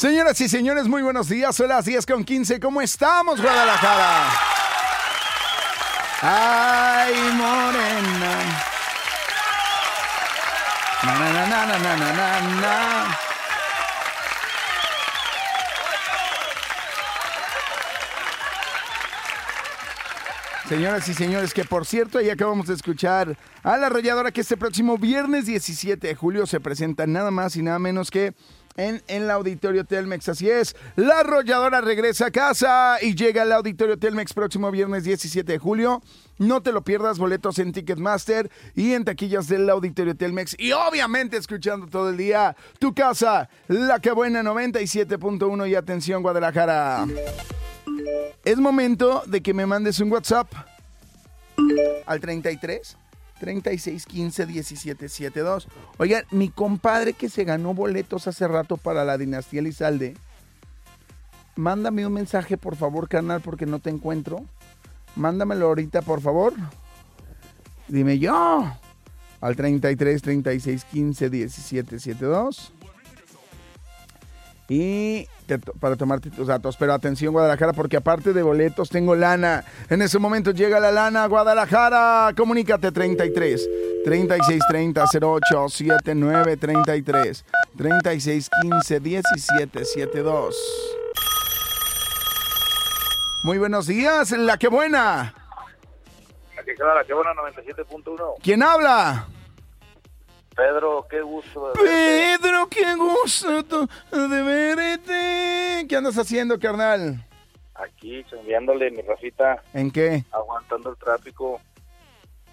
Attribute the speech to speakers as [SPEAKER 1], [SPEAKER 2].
[SPEAKER 1] Señoras y señores, muy buenos días. Son las 10:15. ¿Cómo estamos, Guadalajara? Ay, morena. Na, na, na, na, na, na, na, na. Señoras y señores, que por cierto, ahí acabamos de escuchar a la arrolladora que este próximo viernes 17 de julio se presenta nada más y nada menos que en el Auditorio Telmex. Así es, la arrolladora regresa a casa y llega al Auditorio Telmex próximo viernes 17 de julio. No te lo pierdas, boletos en Ticketmaster y en taquillas del Auditorio Telmex. Y obviamente escuchando todo el día tu casa, La Que Buena 97.1 y atención Guadalajara. Es momento de que me mandes un WhatsApp al 33 36 15 17 72. Oigan, mi compadre que se ganó boletos hace rato para la Dinastía Elizalde, mándame un mensaje por favor, carnal, porque no te encuentro. Mándamelo ahorita, por favor. Dime yo. Al 33 36 15 17 72. Y para tomarte tus datos, pero atención Guadalajara, porque aparte de boletos tengo lana. En ese momento llega la lana, Guadalajara. Comunícate 33 36 30 08 79 33 36 15 17 72. Muy buenos días, La Que Buena.
[SPEAKER 2] La Que Buena 97.1.
[SPEAKER 1] ¿Quién habla?
[SPEAKER 2] Pedro, qué gusto de
[SPEAKER 1] verte. Pedro, qué gusto de verte. ¿Qué andas haciendo, carnal?
[SPEAKER 2] Aquí, chambeándole, mi Rafita.
[SPEAKER 1] ¿En qué?
[SPEAKER 2] Aguantando el tráfico.